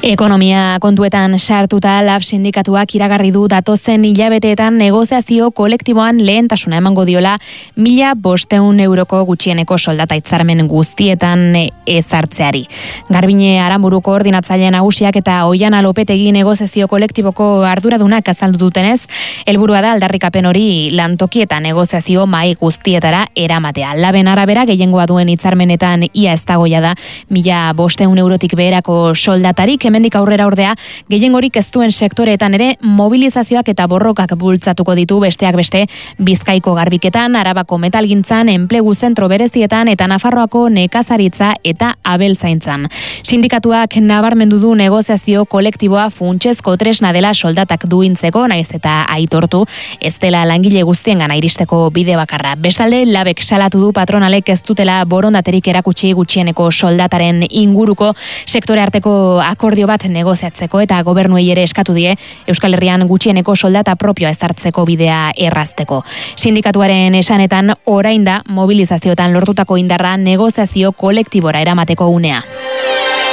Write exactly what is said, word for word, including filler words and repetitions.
Ekonomia kontuetan sartuta Lab sindikatuak iragarri du datozen hilabeteetan negoziazio kolektiboan lehentasuna emango diola mila bostehun euroko gutxieneko soldata hitzarmen guztietan ezartzeari. Garbine Aranburu koordinatzaile nagusiak eta Oihana Lopetegi negoziazio kolektiboko arduradunak azaldu dutenez, helburua da aldarrikapen hori lantokietan negoziazio mahai guztietara eramatea. Laben arabera gehiengoa duen hitzarmenetan ia ez dagoia da mila bostehun eurotik beherako soldatarik. Hemendik aurrera ordea, gehiengorik ez duen sektoreetan ere mobilizazioak eta borrokak bultzatuko ditu besteak beste Bizkaiko garbiketan, Arabako metalgintzan, enplegu zentro berezietan eta Nafarroako nekazaritza eta abeltzaintzan. Sindikatuak nabarmendu du negoziazio kolektiboa funtsezko tresna dela soldatak duintzeko, naiz eta aitortu ez dela langile guztiengana iristeko bide bakarra. Bestalde, Labek salatu du patronalek ez dutela borondaterik erakutsi gutxieneko soldataren inguruko sektore arteko akordio bat negoziatzeko eta gobernuei ere eskatu die Euskal Herrian gutxieneko soldata propioa ezartzeko bidea errazteko. Sindikatuaren esanetan orain da mobilizazioetan lortutako indarra negoziazio kolektibora eramateko unea.